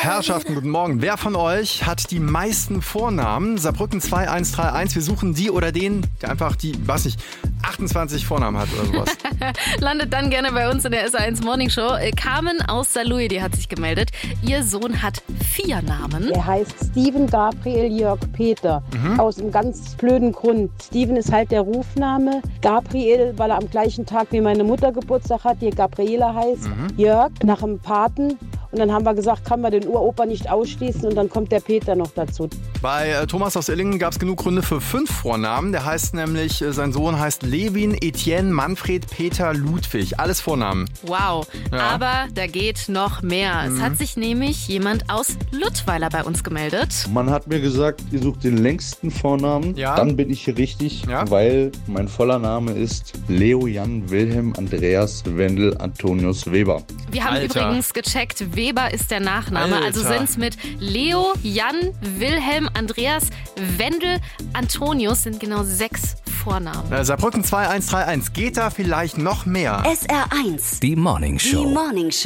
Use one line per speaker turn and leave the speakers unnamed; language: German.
Herrschaften, guten Morgen. Wer von euch hat die meisten Vornamen? Saarbrücken 2131. Wir suchen die oder den, der einfach 28 Vornamen hat oder sowas.
Landet dann gerne bei uns in der SR1 Morning Show. Carmen aus Saarlouis, die hat sich gemeldet. Ihr Sohn hat 4 Namen.
Er heißt Steven Gabriel Jörg Peter. Aus einem ganz blöden Grund. Steven ist halt der Rufname. Gabriel, weil er am gleichen Tag wie meine Mutter Geburtstag hat, die Gabriela heißt. Jörg, nach dem Paten. Und dann haben wir gesagt, kann man den Uropa nicht ausschließen und dann kommt der Peter noch dazu.
Bei Thomas aus Illingen gab es genug Gründe für 5 Vornamen. Der heißt nämlich, sein Sohn heißt Levin, Etienne, Manfred, Peter, Ludwig. Alles Vornamen.
Wow,
Ja.
aber da geht noch mehr. Es hat sich nämlich jemand aus Luttweiler bei uns gemeldet.
Man hat mir gesagt, ihr sucht den längsten Vornamen.
Ja.
Dann bin ich hier richtig,
Ja.
weil mein voller Name ist Leo Jan Wilhelm Andreas Wendel Antonius Weber.
Wir haben
Alter.
übrigens gecheckt, Weber ist der Nachname.
Alter.
Also sind es mit Leo, Jan, Wilhelm, Andreas, Wendel, Antonius sind genau 6 Vornamen.
Saarbrücken 2131. Geht da vielleicht noch mehr?
SR1.
Die Morning Show.
Die Morning Show.